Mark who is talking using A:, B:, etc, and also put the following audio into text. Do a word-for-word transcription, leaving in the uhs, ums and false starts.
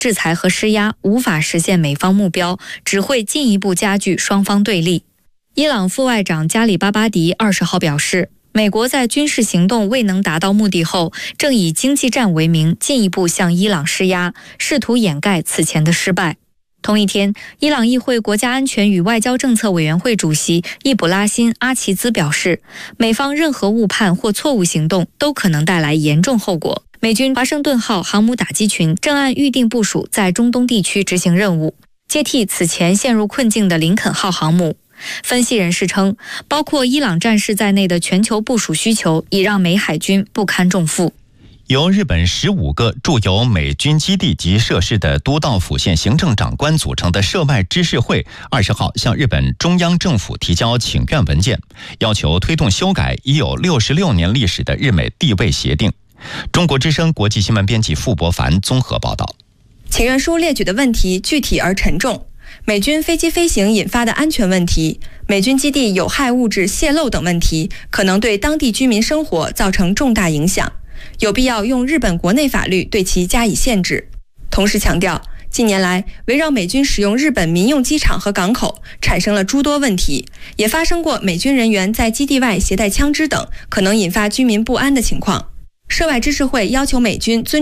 A: 制裁和施压无法实现美方目标，只会进一步加剧双方对立。伊朗副外长加里巴巴迪二十号表示，美国在军事行动未能达到目的后，正以经济战为名进一步向伊朗施压，试图掩盖此前的失败。同一天，伊朗议会国家安全与外交政策委员会主席易卜拉欣·阿齐兹表示，美方任何误判或错误行动都可能带来严重后果。美军华盛顿号航母打击群正按预定部署在中东地区执行任务，接替此前陷入困境的林肯号航母。分析人士称，包括伊朗战事在内的全球部署需求已让美海军不堪重负。
B: 由日本十五个驻有美军基地及设施的都道府县行政长官组成的涉外知事会二十号向日本中央政府提交请愿文件，要求推动修改已有六十六年历史的日美地位协定。中国之声国际新闻编辑傅伯凡综合报道。
C: 请愿书列举的问题具体而沉重，美军飞机飞行引发的安全问题，美军基地有害物质泄漏等问题，可能对当地居民生活造成重大影响，有必要用日本国内法律对其加以限制。同时强调，近年来围绕美军使用日本民用机场和港口产生了诸多问题，也发生过美军人员在基地外携带枪支等可能引发居民不安的情况。涉外知事会要求美军尊